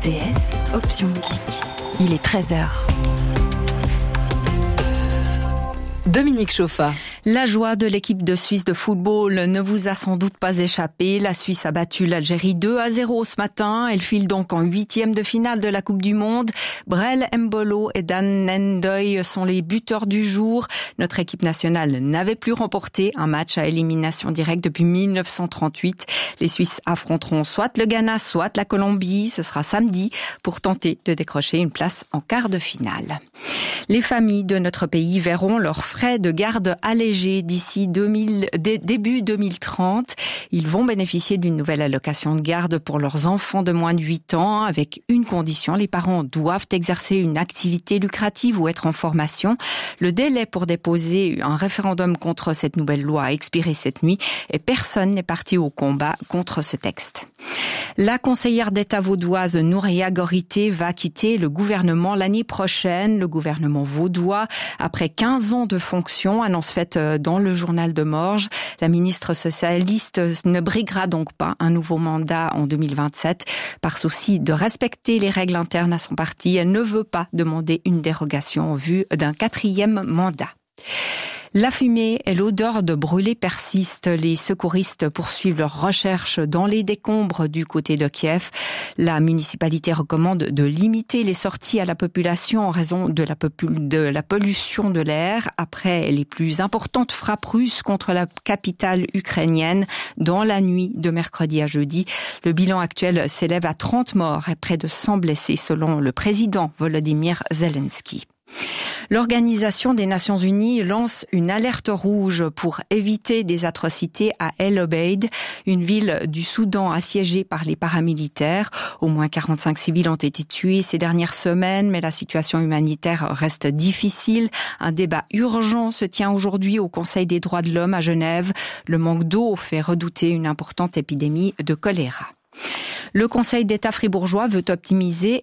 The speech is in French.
RTS, option musique. Il est 13h. Dominique Chauffa. La joie de l'équipe de Suisse de football ne vous a sans doute pas échappé. La Suisse a battu l'Algérie 2-0 ce matin. Elle file donc en 8e de finale de la Coupe du Monde. Brel Mbolo et Dan Nendoy sont les buteurs du jour. Notre équipe nationale n'avait plus remporté un match à élimination directe depuis 1938. Les Suisses affronteront soit le Ghana, soit la Colombie. Ce sera samedi pour tenter de décrocher une place en quart de finale. Les familles de notre pays verront leurs frais de garde allégés d'ici début 2030. Ils vont bénéficier d'une nouvelle allocation de garde pour leurs enfants de moins de 8 ans avec une condition. Les parents doivent exercer une activité lucrative ou être en formation. Le délai pour déposer un référendum contre cette nouvelle loi a expiré cette nuit et personne n'est parti au combat contre ce texte. La conseillère d'État vaudoise Nouria Gorité va quitter le gouvernement l'année prochaine. Le gouvernement vaudois, après 15 ans de fonction, annonce faite dans le journal de Morges. La ministre socialiste ne briguera donc pas un nouveau mandat en 2027. Par souci de respecter les règles internes à son parti, elle ne veut pas demander une dérogation en vue d'un 4e mandat. La fumée et l'odeur de brûlé persistent. Les secouristes poursuivent leurs recherches dans les décombres du côté de Kiev. La municipalité recommande de limiter les sorties à la population en raison de la pollution de l'air après les plus importantes frappes russes contre la capitale ukrainienne dans la nuit de mercredi à jeudi. Le bilan actuel s'élève à 30 morts et près de 100 blessés selon le président Volodymyr Zelensky. L'Organisation des Nations Unies lance une alerte rouge pour éviter des atrocités à El Obeid, une ville du Soudan assiégée par les paramilitaires. Au moins 45 civils ont été tués ces dernières semaines, mais la situation humanitaire reste difficile. Un débat urgent se tient aujourd'hui au Conseil des droits de l'homme à Genève. Le manque d'eau fait redouter une importante épidémie de choléra. Le Conseil d'État fribourgeois veut optimiser